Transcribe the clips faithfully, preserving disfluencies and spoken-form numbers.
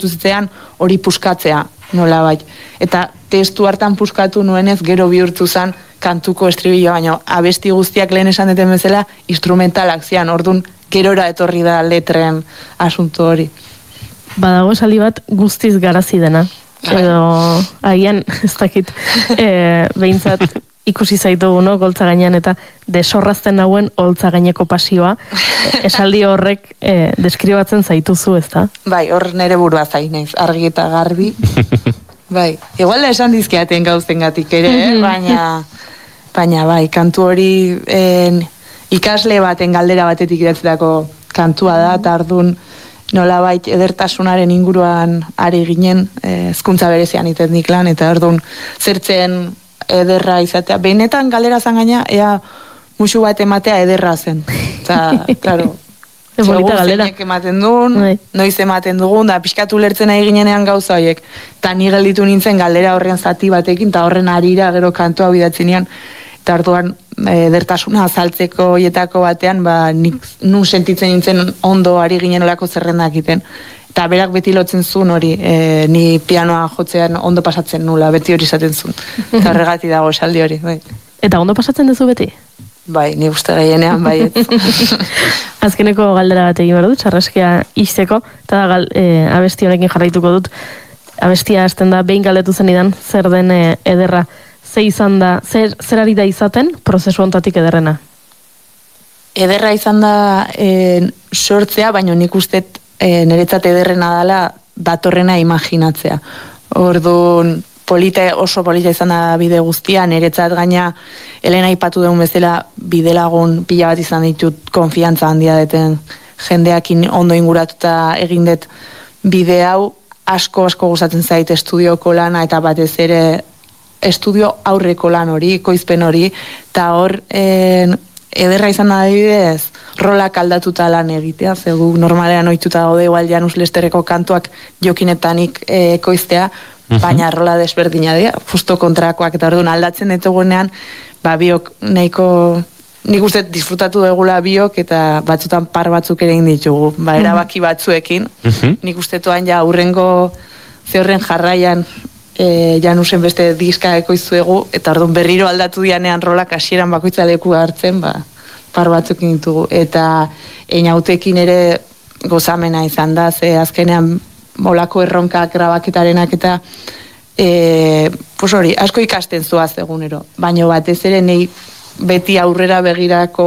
zitzean hori puskatzea nola bai. Eta testu hartan puskatu nuenez gero bihurtu zen kantuko estribilloa, baina abesti guztiak lehen esan deten bezala instrumentalak zian, orduan gerora etorri da letren asunto hori. Badago esaldi bat guztiz garazi dena. Edo, agian, ez dakit, e, behintzat ikusi zaitugu, no, goltza gainean, eta desorrazten nauen holtza gaineko pasioa, esaldi horrek e, deskribatzen zaituzu, ez da? Bai, hor nere burua zainez, argi eta garbi. Bai, igual da esan dizkiaten gauzen gatik ere, eh? baina, baina bai, kantu hori en, ikasle baten galdera batetik idatzitako kantua da, eta ardun nolabait edertasunaren inguruan ari ginen, hezkuntza eh, berezian itenik lan, eta ardun zertzen ederra izatea. Benetan galdera zan gaina, ea musu bat ematea ederra zen. Eta, klaro, segun zeinek ematen duen, noiz ematen dugun, da pixkatu lertzen nahi ginenean gauza horiek. Eta ni gelditu nintzen galdera horren zati batekin, eta horren arira gero kantua bidatzen nian, eta orduan edertasuna azaltzeko hietako batean, ba, nik nun sentitzen nintzen ondo ari ginen olako zerrendak egiten. Eta berak beti lotzen zuen hori, e, ni pianoa jotzean ondo pasatzen nula, beti hori izaten zuen. Eta horregati dago esaldi hori. Bai. Eta ondo pasatzen duzu beti? Bai, ni uste gehienean bai. Azkeneko galdera bat egin behar dut, txarraskia izteko, eta gal, e, abesti honekin jarraituko dut. Abestia hasten da, behin galdetu zenidan, zer den e, ederra. Ze izan da, zer, zer ari da izaten prozesu ontatik ederrena? Ederra izan da e, sortzea, baina nik ustet e, niretzat ederrena dela datorrena imaginatzea. Orduan, polita, oso polita izan da bide guztia, niretzat gaina Elena aipatu deun bezala bidelagun pila bat izan ditut konfiantza handia deten jendeakin ondo inguratuta egin dut bide hau, asko asko gustatzen zait estudioko lana eta batez ere estudio aurreko lan hori, koizpen hori, eta hor en, ederra izan da adibidez, rolak aldatuta lan egitea, zegu normalean ohituta gaude igual Janus Lesterreko kantuak jokinetanik e, koiztea, baina rola desberdina dira, justo kontrakoak, eta orduan aldatzen ditugunean, ba biok nahiko, nik uste disfrutatu degula biok, eta batzutan par batzuk ere egin ditugu, ba erabaki batzuekin, nik uste toan ja aurrengo zehorren jarraian, E, Janusen beste diska ekoizuegu, eta orduan berriro aldatu dianean rolak hasieran bakoitza leku hartzen, ba, par batzukin ditugu. Eta einautekin ere gozamena izan da, ze azkenean molako erronkak grabaketarenak eta e, pues hori, asko ikasten zuaz egunero. Baina batez ere nei beti aurrera begirako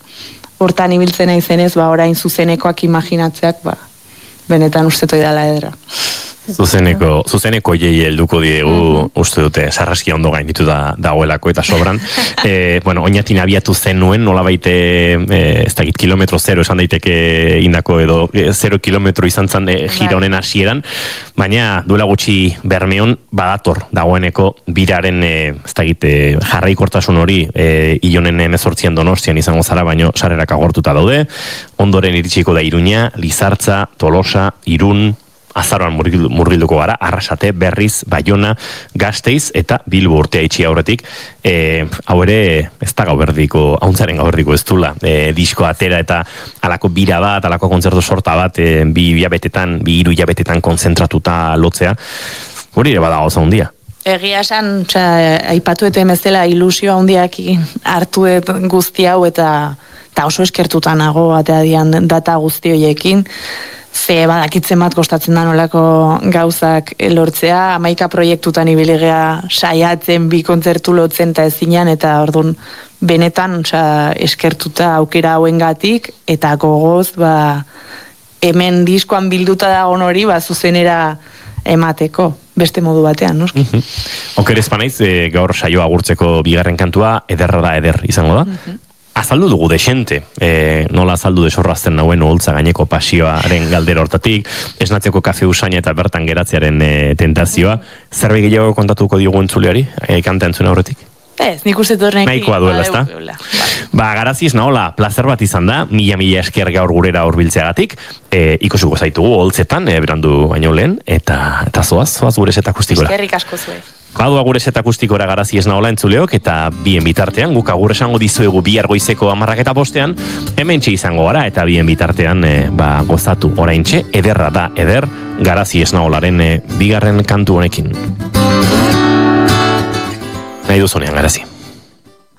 hortan ibiltzen izenez, ba, orain zuzenekoak imaginatzeak, ba, benetan ustetoi dela edera. Zuzeneko, zuzeneko jei helduko diegu, mm-hmm. uste dute, sarraskia ondo gainditu da dagoelako eta sobran. e, bueno, oinatin abiatu zenuen, nola baite, e, ez dakit, kilometro zero esan daiteke indako edo, e, zero kilometro izan zan e, gira honen hasieran, baina duela gutxi Bermeon badator dagoeneko biraren, e, ez dakit, e, jarraikortasun hori, e, ilonen emezortzian Donostian izango zara, baino sarrerak agortuta daude, ondoren iritsiko da Iruña, Lizartza, Tolosa, Irun, Azaroan murgilduko gara, Arrasate, Berriz, Baiona, Gasteiz eta Bilbo urtea itxi aurretik. E, hau ere, ez da gauberdiko, hauntzaren gauberdiko ez dula. E, disko atera eta alako bira bat, alako kontzertu sorta bat, e, bi hilabetetan, bi hiru hilabetetan konzentratuta lotzea. Hori ere badago za hundia. Egia esan, aipatu eta emezela ilusio handiak hartu guzti hau eta, eta oso eskertuta nago atea dian data guzti horiekin. Ze badakitzen bat kostatzen da nolako gauzak lortzea, hamaika proiektutan ibilegea saiatzen bi kontzertu lotzen eta ezinean, eta orduan benetan oza, eskertuta aukera hauengatik, eta gogoz ba, hemen diskoan bilduta dagoen hori ba, zuzenera emateko, beste modu batean, noski. Uh-huh. Oker ezpanaiz, e, gaur saioa agurtzeko bigarren kantua, ederra da eder izango da. Uh-huh. Azaldu dugu desente, e, nola azaldu desorrazten nauen oholtza gaineko pasioaren galdera hortatik, esnatzeko kafe usaina eta bertan geratzearen e, tentazioa. Zerbait gehiago kontatuko diogu entzuleari, e, kanta entzuna horretik? Ez, nik uste tornek... Nahikoa duela, ezta? Ba, Garazi Esnaola, plazer bat izan da, mila mila esker gaur gurera hurbiltzeagatik, e, ikusuko zaitugu oholtzetan, e, berandu baino lehen, eta, eta zoaz, zoaz gure set akustikora. Eskerrik asko zuen. Badu agure set akustikora Garazi Esnaola entzuleok, eta bien bitartean, guk agur esango dizuegu bihar goizeko hamarrak eta bostean, hemen txe izango gara, eta bien bitartean, e, ba, gozatu oraintxe, ederra da, eder, Garazi Esnaolaren e, bigarren kantu honekin. Nahi duzunean, Garazi.